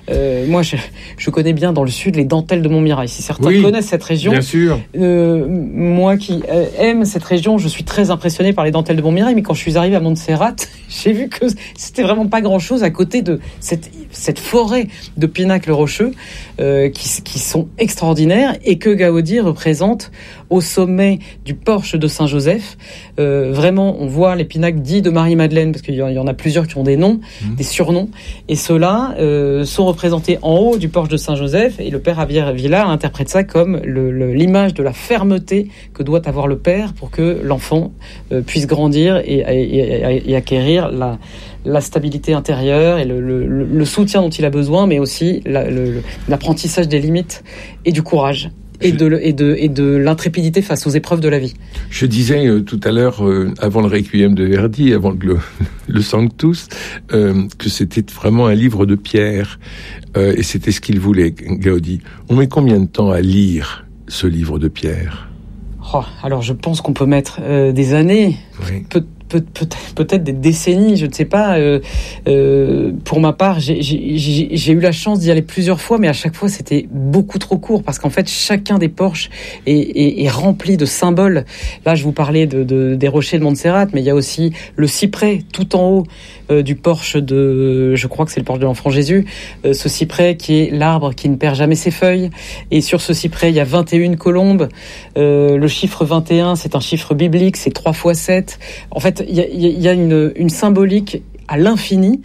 moi, je connais bien dans le sud les dentelles de Montmirail. Si certains connaissent cette région, bien sûr. Moi qui aime cette région, je suis très impressionné par les dentelles de Montmirail. Mais quand je suis arrivé à Montserrat, j'ai vu que c'était vraiment pas grand-chose à côté de cette forêt de pinacles rocheux qui sont extraordinaires et que Gaudi représente au sommet du porche de Saint-Joseph. Vraiment, on voit les pinacles dits de Marie-Madeleine, parce qu'il y en a plusieurs qui ont des noms, des surnoms, et ceux-là sont représentés en haut du porche de Saint-Joseph, et le père Javier Villard interprète ça comme l'image de la fermeté que doit avoir le père pour que l'enfant puisse grandir et acquérir la stabilité intérieure et le soutien dont il a besoin, mais aussi l'apprentissage des limites et du courage. Et de l'intrépidité face aux épreuves de la vie. Je disais tout à l'heure, avant le Requiem de Verdi, avant le Sanctus, que c'était vraiment un livre de pierre. Et c'était ce qu'il voulait, Gaudi. On met combien de temps à lire ce livre de pierre ? Alors je pense qu'on peut mettre des années, peut-être des décennies, je ne sais pas. Pour ma part, j'ai eu la chance d'y aller plusieurs fois, mais à chaque fois c'était beaucoup trop court, parce qu'en fait chacun des porches est rempli de symboles. Là je vous parlais des rochers de Montserrat, mais il y a aussi le cyprès tout en haut du porche je crois que c'est le porche de l'Enfant Jésus, ce cyprès qui est l'arbre qui ne perd jamais ses feuilles, et sur ce cyprès il y a 21 colombes. Le chiffre 21 c'est un chiffre biblique, c'est 3 fois 7. En fait il y a une symbolique à l'infini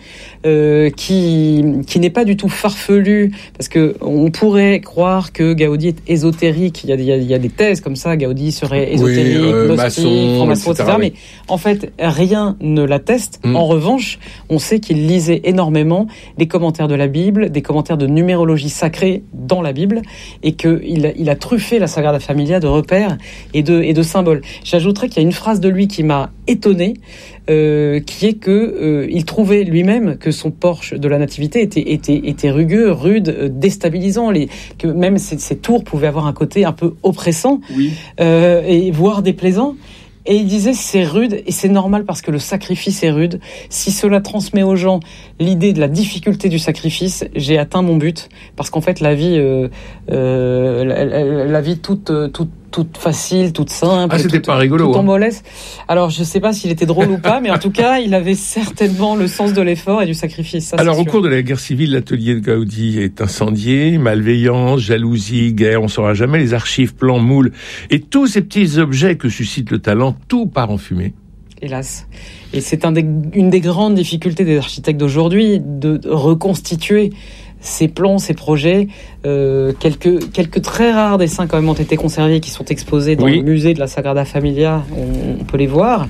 qui n'est pas du tout farfelu, parce que on pourrait croire que Gaudi est ésotérique. Il y a des thèses comme ça, Gaudi serait ésotérique, gnostique, franc-maçon, etc. Mais en fait, rien ne l'atteste. En revanche, on sait qu'il lisait énormément les commentaires de la Bible, des commentaires de numérologie sacrée dans la Bible, et qu'il a truffé la Sagrada Familia de repères et de symboles. J'ajouterais qu'il y a une phrase de lui qui m'a étonné, qui est que il trouvait lui-même que son porche de la Nativité était rugueux, rude, déstabilisant, que même ces tours pouvaient avoir un côté un peu oppressant, et voire déplaisant. Et il disait c'est rude et c'est normal parce que le sacrifice est rude. Si cela transmet aux gens l'idée de la difficulté du sacrifice, j'ai atteint mon but, parce qu'en fait la vie toute facile, toute simple, c'était pas rigolo, tout en mollesse. Alors je sais pas s'il était drôle ou pas, mais en tout cas il avait certainement le sens de l'effort et du sacrifice. Ça, alors au cours de la guerre civile, l'atelier de Gaudi est incendié, malveillance, jalousie, guerre, on saura jamais, les archives, plans, moules et tous ces petits objets que suscite le talent, tout part en fumée. Hélas. Et c'est une des grandes difficultés des architectes d'aujourd'hui, de reconstituer ces plans, ces projets. Quelques très rares dessins quand même ont été conservés, qui sont exposés dans le musée de la Sagrada Familia. On peut les voir.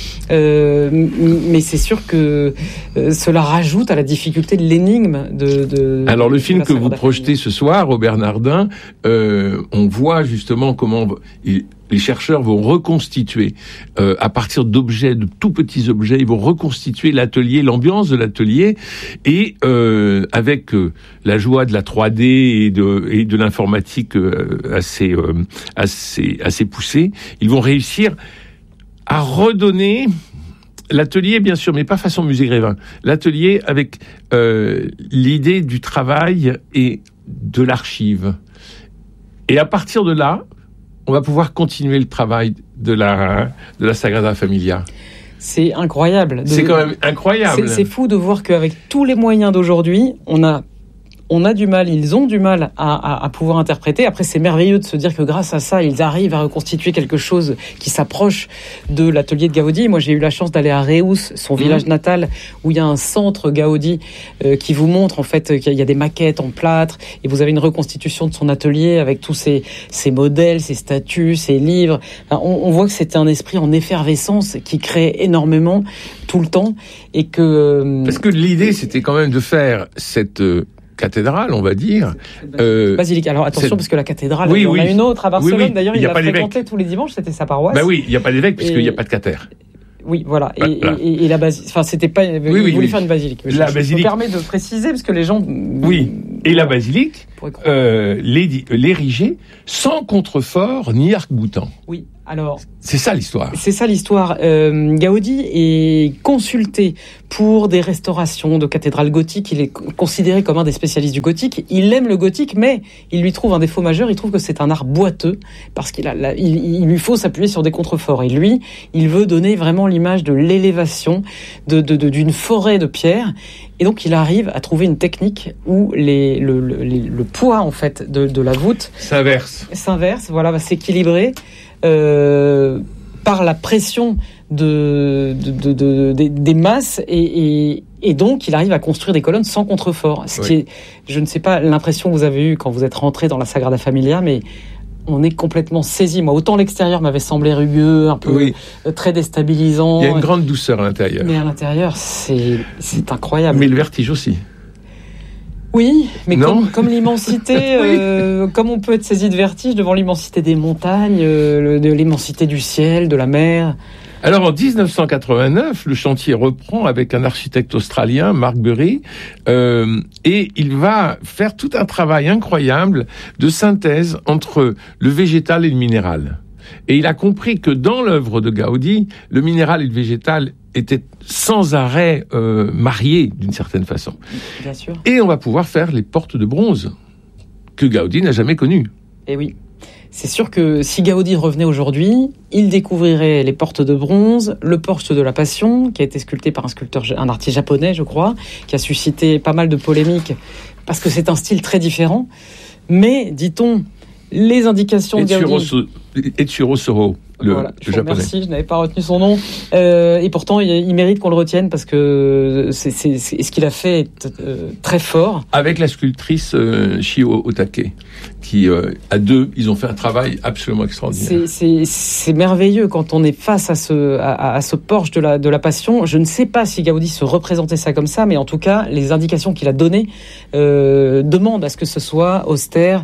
Mais c'est sûr que cela rajoute à la difficulté de l'énigme de Alors le film que vous Familia. projetez ce soir au Bernardin, on voit justement comment les chercheurs vont reconstituer, à partir d'objets, de tout petits objets, ils vont reconstituer l'atelier, l'ambiance de l'atelier, et avec la joie de la 3D et de l'informatique assez poussée, ils vont réussir à redonner l'atelier, bien sûr, mais pas façon musée Grévin. L'atelier avec l'idée du travail et de l'archive. Et à partir de là, on va pouvoir continuer le travail de la Sagrada Familia. C'est incroyable. C'est quand même incroyable. C'est fou de voir qu'avec tous les moyens d'aujourd'hui, on a du mal, ils ont du mal à pouvoir interpréter. Après, c'est merveilleux de se dire que grâce à ça, ils arrivent à reconstituer quelque chose qui s'approche de l'atelier de Gaudi. Moi, j'ai eu la chance d'aller à Reus, son village natal, où il y a un centre Gaudi qui vous montre en fait qu'il y a des maquettes en plâtre, et vous avez une reconstitution de son atelier avec tous ses modèles, ses statues, ses livres. Enfin, on voit que c'était un esprit en effervescence qui crée énormément tout le temps, et que... Parce que l'idée, c'était quand même de faire cette... cathédrale, on va dire. Basilique. Alors attention, parce que la cathédrale, il y en a une autre à Barcelone. D'ailleurs, il la fréquentait tous les dimanches, c'était sa paroisse. Il n'y a pas d'évêque, puisqu'il n'y a pas de catère. Oui, voilà. Et la basilique. Enfin, c'était pas. Il voulait faire une basilique. Je me permets de préciser, parce que les gens. Oui. Et la basilique, l'ériger sans contrefort ni arc-boutant. Oui. Alors, c'est ça l'histoire. C'est ça l'histoire. Gaudi est consulté pour des restaurations de cathédrales gothiques. Il est considéré comme un des spécialistes du gothique. Il aime le gothique, mais il lui trouve un défaut majeur. Il trouve que c'est un art boiteux parce il lui faut s'appuyer sur des contreforts. Et lui, il veut donner vraiment l'image de l'élévation d'une forêt de pierre. Et donc, il arrive à trouver une technique où le poids en fait de la voûte s'inverse. Voilà, va s'équilibrer. Par la pression des masses et donc il arrive à construire des colonnes sans contrefort. Ce qui est, je ne sais pas l'impression que vous avez eue quand vous êtes rentré dans la Sagrada Familia, mais on est complètement saisi. Moi, autant l'extérieur m'avait semblé rugueux, un peu très déstabilisant. Il y a une grande douceur à l'intérieur. Mais à l'intérieur, c'est incroyable. Mais le vertige aussi. Oui, mais comme l'immensité, comme on peut être saisi de vertige devant l'immensité des montagnes, de l'immensité du ciel, de la mer. Alors en 1989, le chantier reprend avec un architecte australien, Mark Burry, et il va faire tout un travail incroyable de synthèse entre le végétal et le minéral. Et il a compris que dans l'œuvre de Gaudi, le minéral et le végétal étaient sans arrêt mariés d'une certaine façon. Bien sûr. Et on va pouvoir faire les portes de bronze que Gaudi n'a jamais connues. Et oui. C'est sûr que si Gaudi revenait aujourd'hui, il découvrirait les portes de bronze, le porche de la Passion, qui a été sculpté par un artiste japonais, je crois, qui a suscité pas mal de polémiques, parce que c'est un style très différent. Mais, dit-on, les indications de Gaudi... Etsuro Soro, le japonais. Merci, je n'avais pas retenu son nom. Et pourtant, il mérite qu'on le retienne parce que ce qu'il a fait est très fort. Avec la sculptrice Shio Otake, qui, à deux, ils ont fait un travail absolument extraordinaire. C'est merveilleux quand on est face à ce porche de la Passion. Je ne sais pas si Gaudi se représentait ça comme ça, mais en tout cas, les indications qu'il a données demandent à ce que ce soit austère,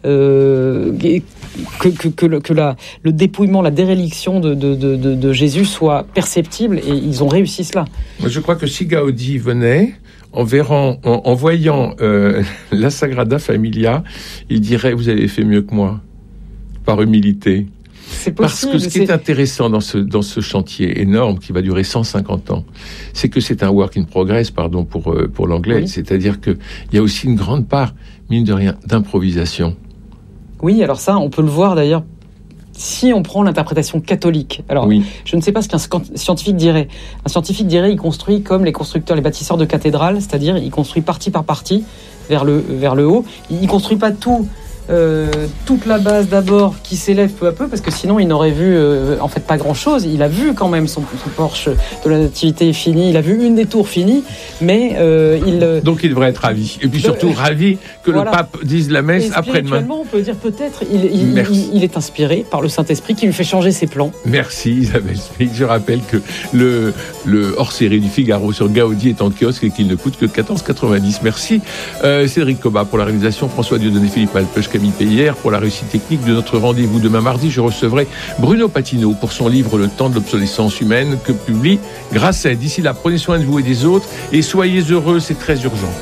que le dépouillement, la déréliction de Jésus soit perceptible, et ils ont réussi cela. Moi, je crois que si Gaudi venait, en voyant la Sagrada Familia, il dirait: vous avez fait mieux que moi, par humilité. C'est possible. Parce que ce qui est intéressant dans ce chantier énorme qui va durer 150 ans, c'est que c'est un work in progress, pardon pour l'anglais, c'est-à-dire qu'il y a aussi une grande part, mine de rien, d'improvisation. Oui, alors ça, on peut le voir d'ailleurs si on prend l'interprétation catholique. Alors, je ne sais pas ce qu'un scientifique dirait. Un scientifique dirait, il construit comme les constructeurs, les bâtisseurs de cathédrales, c'est-à-dire il construit partie par partie vers le haut. Il construit pas toute la base d'abord qui s'élève peu à peu, parce que sinon il n'aurait vu en fait pas grand-chose. Il a vu quand même son porche de la Nativité fini, il a vu une des tours finie, mais donc il devrait être ravi. Et puis surtout ravi que le pape dise la messe après-demain. Spirituellement, on peut dire peut-être il est inspiré par le Saint-Esprit qui lui fait changer ses plans. Merci Isabelle Smith. Je rappelle que le hors-série du Figaro sur Gaudi est en kiosque et qu'il ne coûte que 14,90. Merci Cédric Cobat pour la réalisation, François Dieudonné, Philippe Malpeuch, Camille Payère pour la réussite technique de notre rendez-vous. Demain mardi, je recevrai Bruno Patino pour son livre Le temps de l'obsolescence humaine que publie Grasset. D'ici là, prenez soin de vous et des autres et soyez heureux, c'est très urgent.